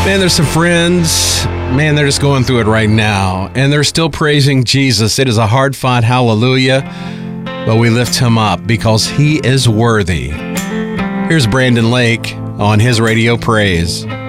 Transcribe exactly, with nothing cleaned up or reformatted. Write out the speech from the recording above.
Man, there's some friends, man, they're just going through it right now, and they're still praising Jesus. It is a hard-fought hallelujah, but we lift him up because he is worthy. Here's Brandon Lake on his radio praise.